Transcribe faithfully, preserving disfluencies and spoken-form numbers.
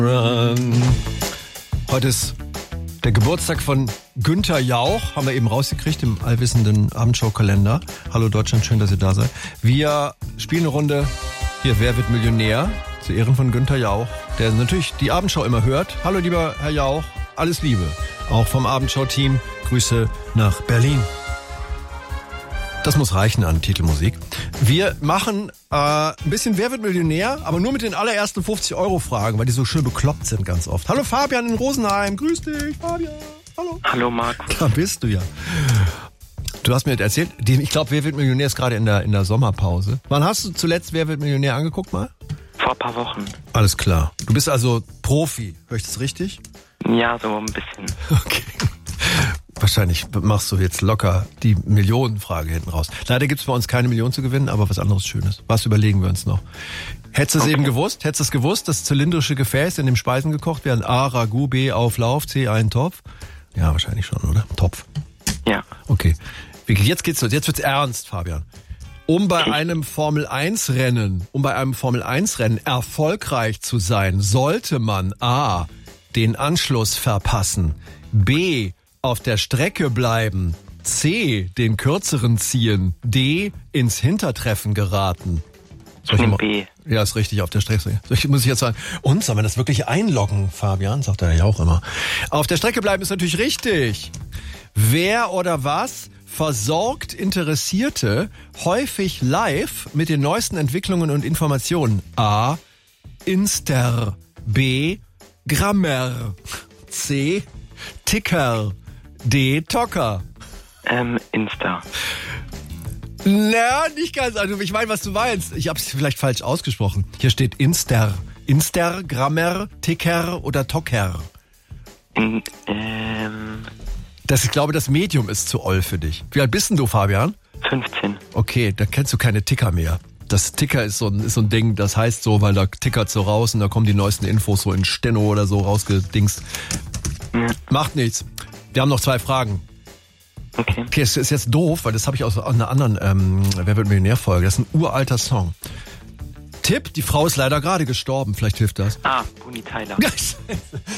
Ähm, heute ist der Geburtstag von Günther Jauch, haben wir eben rausgekriegt im allwissenden Abendshow-Kalender. Hallo Deutschland, schön, dass ihr da seid. Wir spielen eine Runde, hier, wer wird Millionär? Zu Ehren von Günther Jauch, der natürlich die Abendshow immer hört. Hallo lieber Herr Jauch, alles Liebe. Auch vom Abendshow-Team, Grüße nach Berlin. Das muss reichen an Titelmusik. Wir machen äh, ein bisschen Wer wird Millionär, aber nur mit den allerersten fünfzig Euro Fragen, weil die so schön bekloppt sind ganz oft. Hallo Fabian in Rosenheim, grüß dich Fabian. Hallo. Hallo Markus. Da bist du ja. Du hast mir erzählt, ich glaube Wer wird Millionär ist gerade in der, in der Sommerpause. Wann hast du zuletzt Wer wird Millionär angeguckt mal? Vor ein paar Wochen. Alles klar. Du bist also Profi, höre ich das richtig? Ja, so ein bisschen. Okay. Wahrscheinlich machst du jetzt locker die Millionenfrage hinten raus. Leider gibt es bei uns keine Million zu gewinnen, aber was anderes Schönes. Was überlegen wir uns noch? Hättest du es okay. eben gewusst? Hättest du es gewusst, dass zylindrische Gefäße in dem Speisen gekocht werden? A, Ragout, B, Auflauf, C, ein Topf? Ja, wahrscheinlich schon, oder? Topf. Ja. Okay. Jetzt geht's los. Jetzt wird's ernst, Fabian. Um bei einem Formel eins Rennen, um bei einem Formel eins Rennen erfolgreich zu sein, sollte man A, den Anschluss verpassen, B, auf der Strecke bleiben, C, den kürzeren ziehen, D, ins Hintertreffen geraten. Ich nehme B. Ja, ist richtig, auf der Strecke. Ich muss ich jetzt sagen, und soll man das wirklich einloggen, Fabian? Sagt er ja auch immer. Auf der Strecke bleiben ist natürlich richtig. Wer oder was versorgt Interessierte häufig live mit den neuesten Entwicklungen und Informationen? A, Inster, B, Grammer, C, Ticker, D, Tocker. Ähm, Insta. Na, nicht ganz. Also ich meine, was du meinst. Ich habe es vielleicht falsch ausgesprochen. Hier steht Inster. Inster, Grammer, Ticker oder Tocker. In, ähm... Das, ich glaube, das Medium ist zu oll für dich. Wie alt bist denn du, Fabian? fünfzehn. Okay, da kennst du keine Ticker mehr. Das Ticker ist so ein, ist so ein Ding, das heißt so, weil da tickert so raus und da kommen die neuesten Infos so in Steno oder so rausgedingst. Ja. Macht nichts. Wir haben noch zwei Fragen. Okay. Okay, es ist jetzt doof, weil das habe ich aus einer anderen ähm, Wer wird Millionär-Folge. Das ist ein uralter Song. Tipp, die Frau ist leider gerade gestorben. Vielleicht hilft das. Ah, Bonnie Tyler.